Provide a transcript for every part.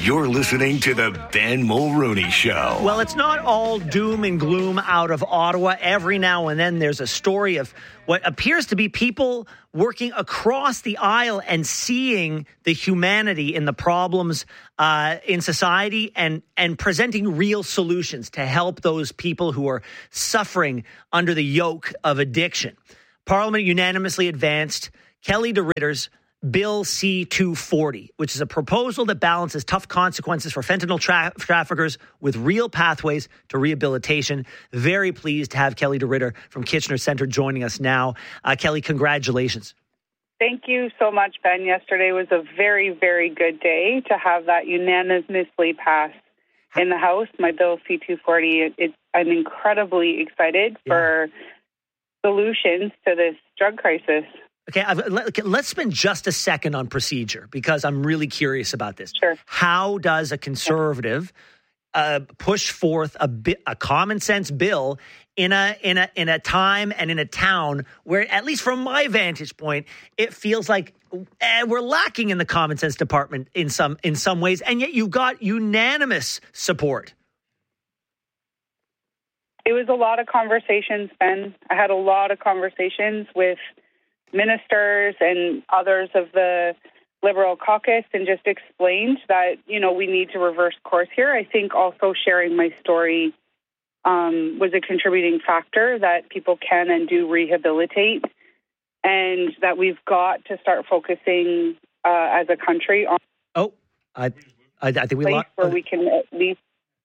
You're listening to the Ben Mulroney Show. Well, it's not all doom and gloom out of Ottawa. Every now and then there's a story of what appears to be people working across the aisle and seeing the humanity in the problems in society and presenting real solutions to help those people who are suffering under the yoke of addiction. Parliament unanimously advanced Kelly DeRitter's Bill C-240, which is a proposal that balances tough consequences for fentanyl traffickers with real pathways to rehabilitation. Very pleased to have Kelly DeRitter from Kitchener Centre joining us now. Kelly, congratulations. Thank you so much, Ben. Yesterday was a very, very good day to have that unanimously passed in the House, my Bill C-240. I'm incredibly excited for solutions to this drug crisis. Okay, let's spend just a second on procedure because I'm really curious about this. Sure. How does a Conservative push forth a common sense bill in a time and in a town where, at least from my vantage point, it feels like we're lacking in the common sense department in some ways, and yet you got unanimous support? It was a lot of conversations, Ben. I had a lot of conversations with ministers and others of the Liberal caucus and just explained that, we need to reverse course here. I think also sharing my story was a contributing factor that people can and do rehabilitate, and that we've got to start focusing as a country on I think we lost where we can at least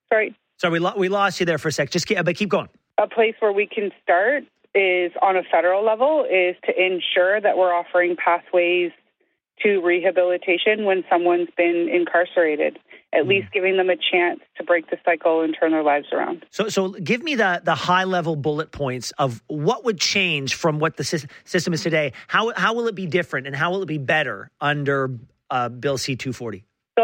we lost you there for a sec. Just keep going. A place where we can start is on a federal level is to ensure that we're offering pathways to rehabilitation when someone's been incarcerated, at least giving them a chance to break the cycle and turn their lives around. So give me the high-level bullet points of what would change from what the system is today. How will it be different and how will it be better under Bill C-240?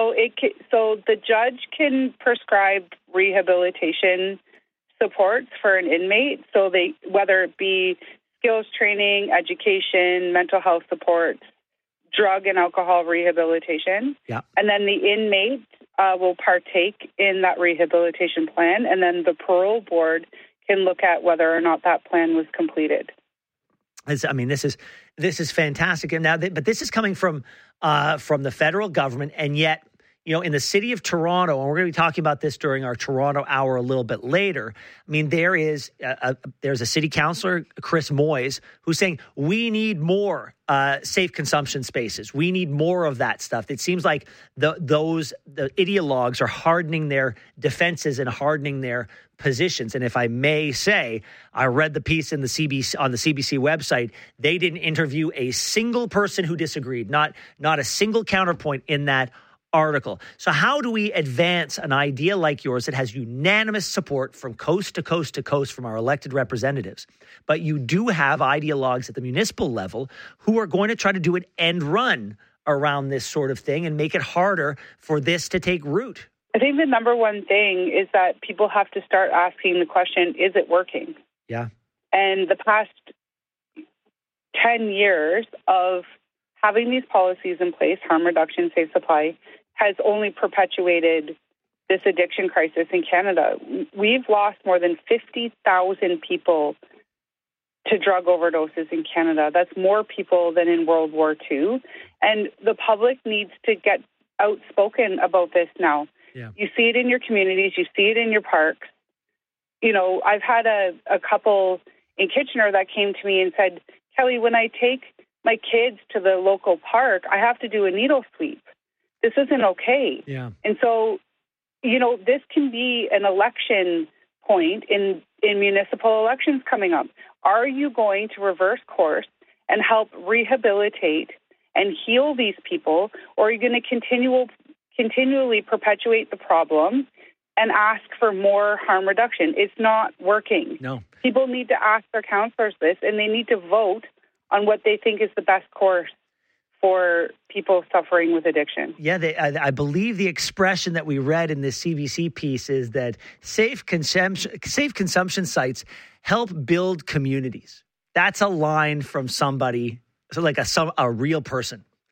So the judge can prescribe rehabilitation supports for an inmate, so whether it be skills training, education, mental health supports, drug and alcohol rehabilitation. Yeah. And then the inmate will partake in that rehabilitation plan, and then the parole board can look at whether or not that plan was completed. This is fantastic. And now, but this is coming from the federal government, and yet, in the city of Toronto, and we're going to be talking about this during our Toronto Hour a little bit later. There's a city councillor, Chris Moyes, who's saying we need more safe consumption spaces. We need more of that stuff. It seems like the ideologues are hardening their defenses and hardening their positions. And if I may say, I read the piece on the CBC website. They didn't interview a single person who disagreed, not a single counterpoint in that article. So how do we advance an idea like yours that has unanimous support from coast to coast to coast from our elected representatives? But you do have ideologues at the municipal level who are going to try to do an end run around this sort of thing and make it harder for this to take root. I think the number one thing is that people have to start asking the question, is it working? Yeah. And the past 10 years of having these policies in place, harm reduction, safe supply, has only perpetuated this addiction crisis in Canada. We've lost more than 50,000 people to drug overdoses in Canada. That's more people than in World War II. And the public needs to get outspoken about this now. Yeah. You see it in your communities. You see it in your parks. I've had a couple in Kitchener that came to me and said, Kelly, when I take my kids to the local park, I have to do a needle sweep. This isn't okay. Yeah. And so, this can be an election point in municipal elections coming up. Are you going to reverse course and help rehabilitate and heal these people, or are you going to continually perpetuate the problem and ask for more harm reduction? It's not working. No. People need to ask their counselors this, and they need to vote on what they think is the best course for people suffering with addiction. Yeah, I believe the expression that we read in this CBC piece is that safe consumption sites help build communities. That's a line from somebody, so like a real person.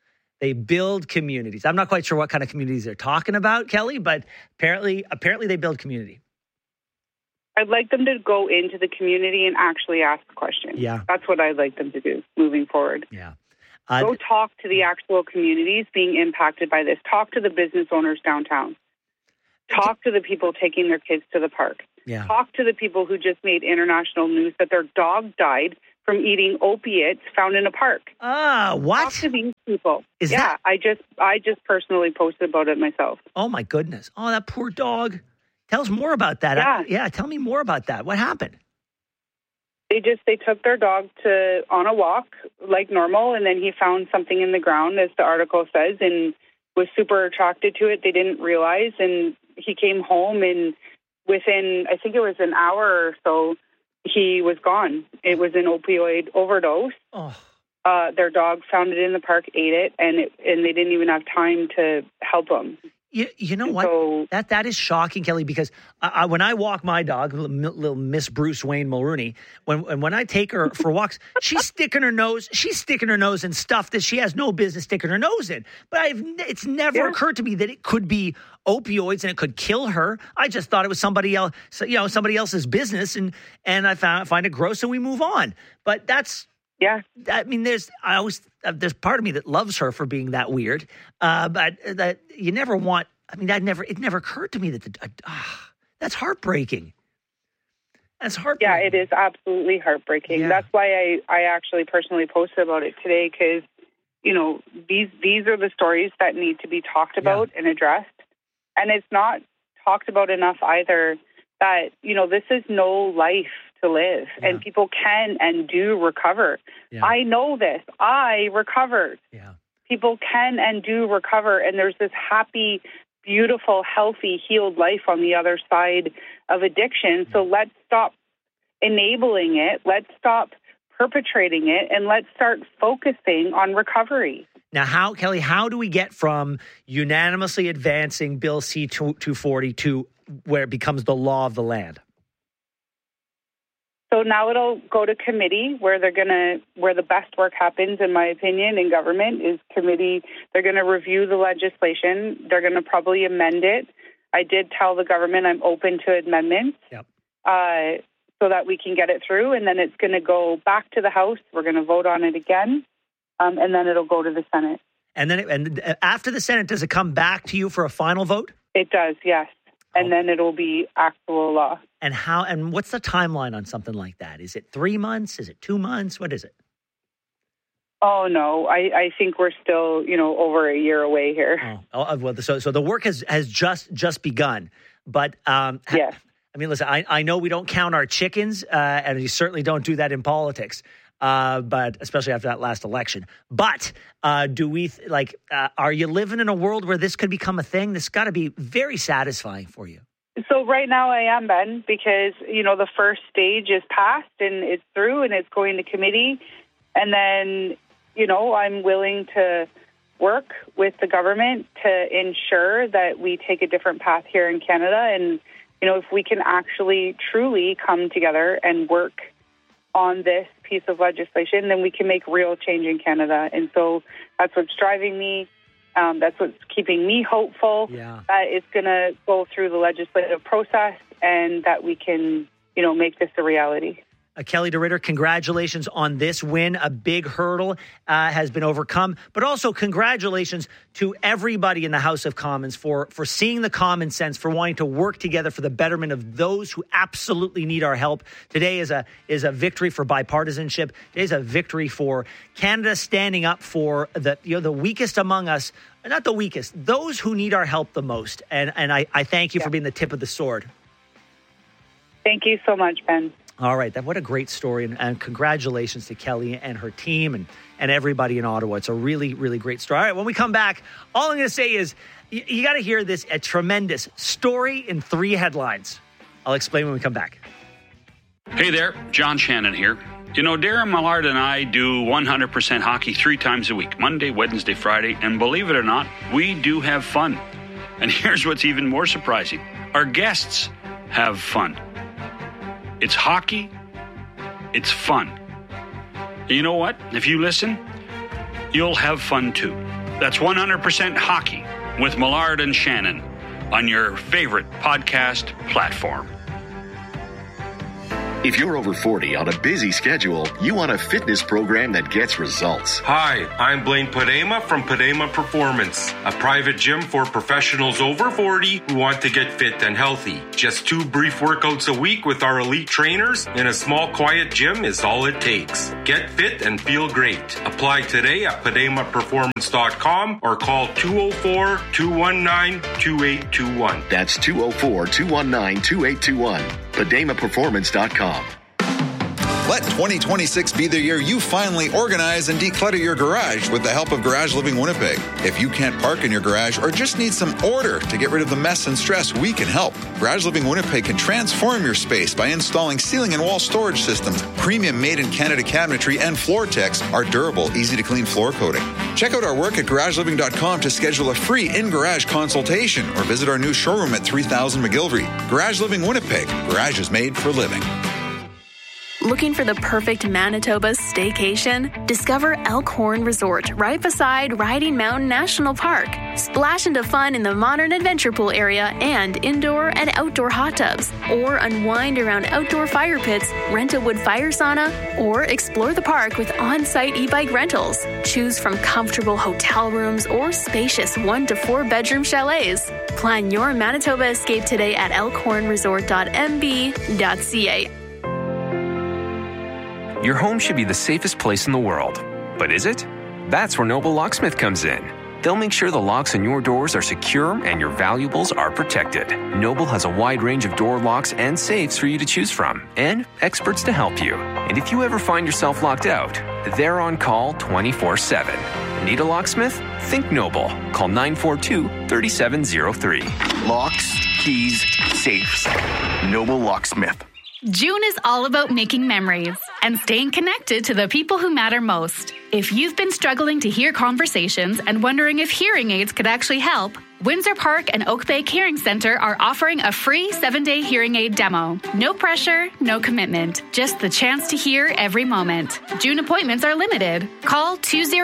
They build communities. I'm not quite sure what kind of communities they're talking about, Kelly, but apparently they build community. I'd like them to go into the community and actually ask questions. Yeah. That's what I'd like them to do moving forward. Yeah. Go talk to the actual communities being impacted by this. Talk to the business owners downtown. Talk to the people taking their kids to the park. Yeah. Talk to the people who just made international news that their dog died from eating opiates found in a park. What? Talk to these people. Is that? I just personally posted about it myself. Oh my goodness. Oh, that poor dog. Tell us more about that. Yeah. Tell me more about that. What happened? They took their dog on a walk like normal, and then he found something in the ground, as the article says, and was super attracted to it. They didn't realize, and he came home, and within, I think it was an hour or so, he was gone. It was an opioid overdose. Oh. Their dog found it in the park, ate it, and they didn't even have time to help him. You know what? So, that is shocking, Kelly, because when I walk my dog, little Miss Bruce Wayne Mulrooney, when I take her for walks, she's sticking her nose in stuff that she has no business sticking her nose in. But it's never occurred to me that it could be opioids and it could kill her. I just thought it was somebody else's business, and I find it gross and we move on. But that's. Yeah. I mean, there's part of me that loves her for being that weird, but that you never want. I mean, it never occurred to me that that's heartbreaking. That's heartbreaking. Yeah, it is absolutely heartbreaking. Yeah. That's why I actually personally posted about it today, because these are the stories that need to be talked about and addressed, and it's not talked about enough either. That this is no life to live, and people can and do recover. Yeah. I know this. I recovered. Yeah. People can and do recover, and there's this happy, beautiful, healthy, healed life on the other side of addiction. So let's stop enabling it. Let's stop perpetrating it, and let's start focusing on recovery. Now, Kelly, how do we get from unanimously advancing Bill C-240 to where it becomes the law of the land? So now it'll go to committee where where the best work happens, in my opinion, in government is committee. They're going to review the legislation. They're going to probably amend it. I did tell the government I'm open to amendments so that we can get it through. And then it's going to go back to the House. We're going to vote on it again. And then it'll go to the Senate. And then after the Senate, does it come back to you for a final vote? It does, yes. And then it'll be actual law. And what's the timeline on something like that? Is it 3 months? Is it 2 months? What is it? Oh, no. I think we're still, over a year away here. Well, so the work has just begun. But yes. I mean, listen, I know we don't count our chickens, and you certainly don't do that in politics. But especially after that last election. But do we are you living in a world where this could become a thing? This got to be very satisfying for you. So right now I am, Ben, because, the first stage is passed and it's through and it's going to committee. And then, I'm willing to work with the government to ensure that we take a different path here in Canada. And, if we can actually truly come together and work on this piece of legislation, then we can make real change in Canada. And so that's what's driving me. That's what's keeping me hopeful that it's going to go through the legislative process and that we can, make this a reality. Kelly DeRitter, congratulations on this win. A big hurdle has been overcome, but also congratulations to everybody in the House of Commons for seeing the common sense, for wanting to work together for the betterment of those who absolutely need our help. Today is a victory for bipartisanship. Today is a victory for Canada standing up for the weakest among us. Not the weakest, those who need our help the most. And I thank you for being the tip of the sword. Thank you so much, Ben. All right. What a great story. And congratulations to Kelly and her team and everybody in Ottawa. It's a really, really great story. All right. When we come back, all I'm going to say is you got to hear this, a tremendous story in 3 headlines. I'll explain when we come back. Hey there. John Shannon here. Darren Millard and I do 100% hockey 3 times a week, Monday, Wednesday, Friday. And believe it or not, we do have fun. And here's what's even more surprising. Our guests have fun. It's hockey. It's fun. You know what? If you listen, you'll have fun too. That's 100% Hockey with Millard and Shannon on your favorite podcast platform. If you're over 40 on a busy schedule, you want a fitness program that gets results. Hi, I'm Blaine Padema from Padema Performance, a private gym for professionals over 40 who want to get fit and healthy. Just 2 brief workouts a week with our elite trainers in a small, quiet gym is all it takes. Get fit and feel great. Apply today at PademaPerformance.com or call 204-219-2821. That's 204-219-2821. PademaPerformance.com. Let 2026 be the year you finally organize and declutter your garage with the help of Garage Living Winnipeg. If you can't park in your garage or just need some order to get rid of the mess and stress, we can help. Garage Living Winnipeg can transform your space by installing ceiling and wall storage systems, premium made-in-Canada cabinetry, and Floor-Tex, our durable, easy-to-clean floor coating. Check out our work at GarageLiving.com to schedule a free in-garage consultation or visit our new showroom at 3000 McGillivray. Garage Living Winnipeg. Garage is made for living. Looking for the perfect Manitoba staycation? Discover Elkhorn Resort right beside Riding Mountain National Park. Splash into fun in the modern adventure pool area and indoor and outdoor hot tubs. Or unwind around outdoor fire pits, rent a wood fire sauna, or explore the park with on-site e-bike rentals. Choose from comfortable hotel rooms or spacious 1 to 4 bedroom chalets. Plan your Manitoba escape today at elkhornresort.mb.ca. Your home should be the safest place in the world. But is it? That's where Noble Locksmith comes in. They'll make sure the locks on your doors are secure and your valuables are protected. Noble has a wide range of door locks and safes for you to choose from, and experts to help you. And if you ever find yourself locked out, they're on call 24/7. Need a locksmith? Think Noble. Call 942-3703. Locks, keys, safes. Noble Locksmith. June is all about making memories and staying connected to the people who matter most. If you've been struggling to hear conversations and wondering if hearing aids could actually help, Windsor Park and Oak Bay Hearing Center are offering a free 7-day hearing aid demo. No pressure, no commitment, just the chance to hear every moment. June appointments are limited. Call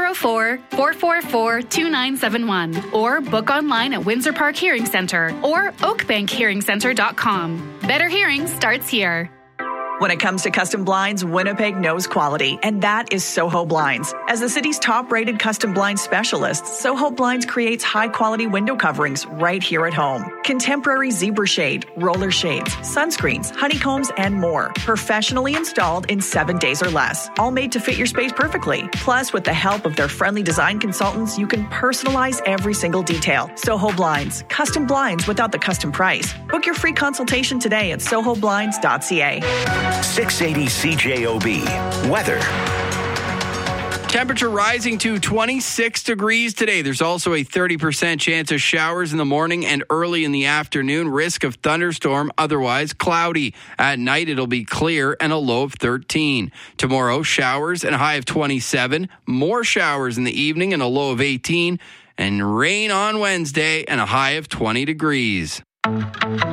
204-444-2971 or book online at Windsor Park Hearing Center or oakbankhearingcenter.com. Better hearing starts here. When it comes to custom blinds, Winnipeg knows quality, and that is Soho Blinds. As the city's top-rated custom blind specialist, Soho Blinds creates high-quality window coverings right here at home. Contemporary zebra shade, roller shades, sunscreens, honeycombs, and more. Professionally installed in 7 days or less. All made to fit your space perfectly. Plus, with the help of their friendly design consultants, you can personalize every single detail. Soho Blinds. Custom blinds without the custom price. Book your free consultation today at sohoblinds.ca. 680 CJOB. Weather. Temperature rising to 26 degrees today. There's also a 30% chance of showers in the morning and early in the afternoon. Risk of thunderstorm, otherwise cloudy. At night, it'll be clear and a low of 13. Tomorrow, showers and a high of 27. More showers in the evening and a low of 18. And rain on Wednesday and a high of 20 degrees.